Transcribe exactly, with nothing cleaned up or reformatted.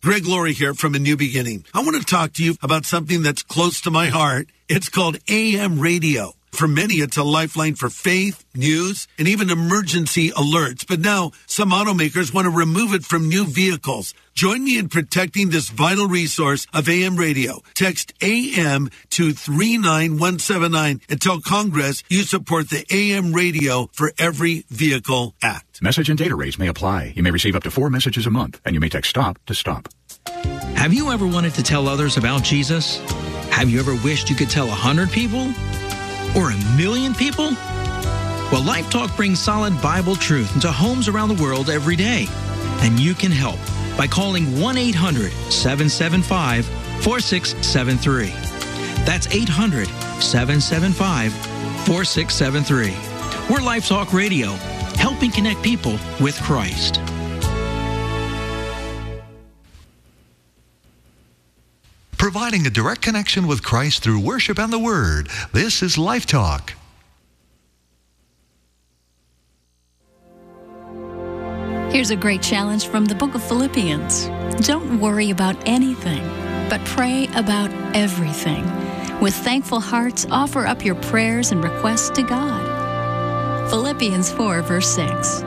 Greg Laurie here from A New Beginning. I want to talk to you about something that's close to my heart. It's called A M radio. For many, it's a lifeline for faith, news, and even emergency alerts. But now, some automakers want to remove it from new vehicles. Join me in protecting this vital resource of A M radio. Text A M to three nine one seven nine and tell Congress you support the A M Radio for Every Vehicle Act. Message and data rates may apply. You may receive up to four messages a month, and you may text STOP to STOP. Have you ever wanted to tell others about Jesus? Have you ever wished you could tell a hundred people? Or a million people? Well, Life Talk brings solid Bible truth into homes around the world every day. And you can help by calling one eight hundred seven seven five four six seven three. That's eight hundred seven seven five four six seven three. We're Life Talk Radio, helping connect people with Christ. Providing a direct connection with Christ through worship and the Word. This is Life Talk. Here's a great challenge from the book of Philippians. Don't worry about anything, but pray about everything. With thankful hearts, offer up your prayers and requests to God. Philippians four, verse six.